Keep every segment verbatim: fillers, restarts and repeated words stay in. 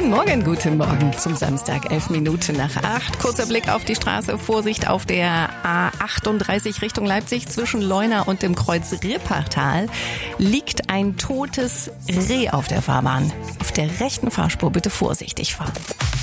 Guten Morgen, guten Morgen zum Samstag, elf Minuten nach acht. Kurzer Blick auf die Straße. Vorsicht auf der A achtunddreißig Richtung Leipzig. Zwischen Leuna und dem Kreuz Rippertal liegt ein totes Reh auf der Fahrbahn. Auf der rechten Fahrspur bitte vorsichtig fahren.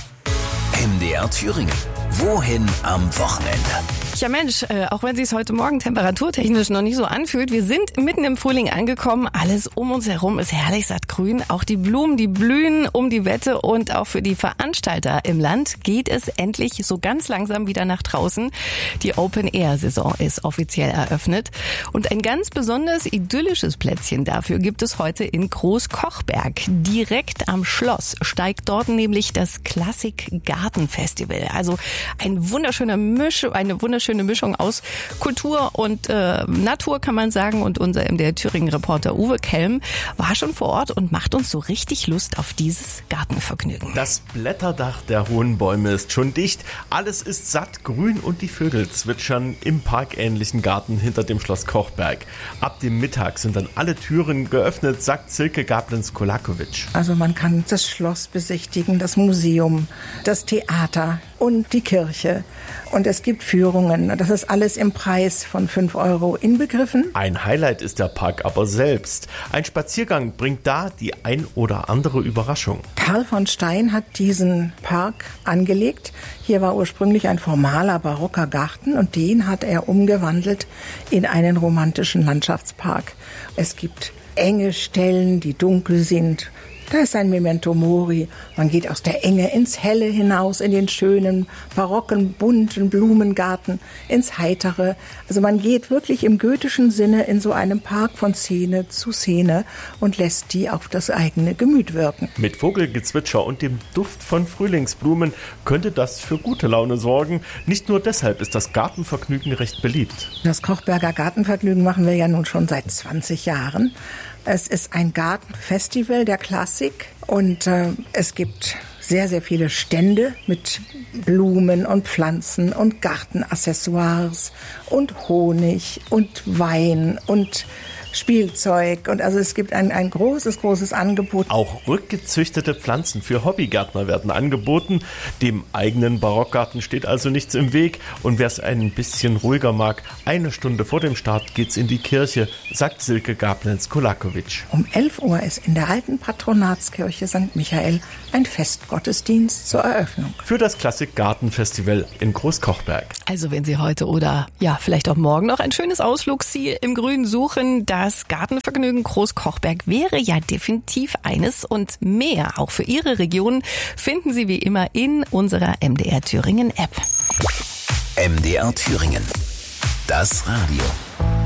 M D R Thüringen. Wohin am Wochenende? Ja Mensch, äh, auch wenn es sich heute Morgen temperaturtechnisch noch nicht so anfühlt, wir sind mitten im Frühling angekommen. Alles um uns herum ist herrlich sattgrün. Auch die Blumen, die blühen um die Wette, und auch für die Veranstalter im Land geht es endlich so ganz langsam wieder nach draußen. Die Open-Air-Saison ist offiziell eröffnet. Und ein ganz besonders idyllisches Plätzchen dafür gibt es heute in Großkochberg. Direkt am Schloss steigt dort nämlich das Klassik Gartenfestival. Also ein wunderschöner Misch, eine wunderschöne Eine Mischung aus Kultur und äh, Natur, kann man sagen. Und unser M D R Thüringen-Reporter Uwe Kelm war schon vor Ort und macht uns so richtig Lust auf dieses Gartenvergnügen. Das Blätterdach der hohen Bäume ist schon dicht. Alles ist satt grün und die Vögel zwitschern im parkähnlichen Garten hinter dem Schloss Kochberg. Ab dem Mittag sind dann alle Türen geöffnet, sagt Silke Gablens-Kolakovic. Also man kann das Schloss besichtigen, das Museum, das Theater und die Kirche. Und es gibt Führungen. Das ist alles im Preis von fünf Euro inbegriffen. Ein Highlight ist der Park aber selbst. Ein Spaziergang bringt da die ein oder andere Überraschung. Karl von Stein hat diesen Park angelegt. Hier war ursprünglich ein formaler barocker Garten und den hat er umgewandelt in einen romantischen Landschaftspark. Es gibt enge Stellen, die dunkel sind. Da ist ein Memento Mori. Man geht aus der Enge ins Helle hinaus, in den schönen, barocken, bunten Blumengarten, ins Heitere. Also man geht wirklich im goethischen Sinne in so einem Park von Szene zu Szene und lässt die auf das eigene Gemüt wirken. Mit Vogelgezwitscher und dem Duft von Frühlingsblumen könnte das für gute Laune sorgen. Nicht nur deshalb ist das Gartenvergnügen recht beliebt. Das Kochberger Gartenvergnügen machen wir ja nun schon seit zwanzig Jahren. Es ist ein Gartenfestival der Klassik und äh, es gibt sehr, sehr viele Stände mit Blumen und Pflanzen und Gartenaccessoires und Honig und Wein und Spielzeug. Und also es gibt ein, ein großes, großes Angebot. Auch rückgezüchtete Pflanzen für Hobbygärtner werden angeboten. Dem eigenen Barockgarten steht also nichts im Weg. Und wer es ein bisschen ruhiger mag, eine Stunde vor dem Start geht's in die Kirche, sagt Silke Gablens-Kolakovic. Um elf Uhr ist in der alten Patronatskirche Sankt Michael ein Festgottesdienst zur Eröffnung. Für das Klassik Gartenfestival in Großkochberg. Also wenn Sie heute oder ja vielleicht auch morgen noch ein schönes Ausflugsziel im Grün suchen, das Gartenvergnügen Großkochberg wäre ja definitiv eines, und mehr auch für Ihre Region finden Sie wie immer in unserer M D R Thüringen App. M D R Thüringen. Das Radio.